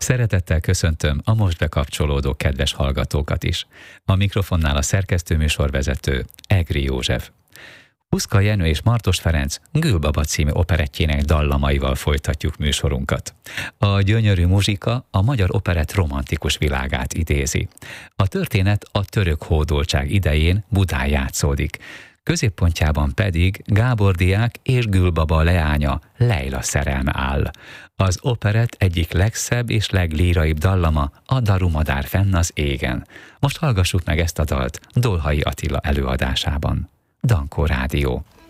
Szeretettel köszöntöm a most bekapcsolódó kedves hallgatókat is. A mikrofonnál a szerkesztőműsorvezető Egri József. Huszka Jenő és Martos Ferenc Gülbaba című operettjének dallamaival folytatjuk műsorunkat. A gyönyörű muzsika a magyar operett romantikus világát idézi. A történet a török hódoltság idején Budán játszódik. Középpontjában pedig Gábor diák és Gülbaba leánya, Lejla szerelme áll. Az operett egyik legszebb és leglíraibb dallama a Darumadár fenn az égen. Most hallgassuk meg ezt a dalt Dolhai Attila előadásában. Dankó Rádió.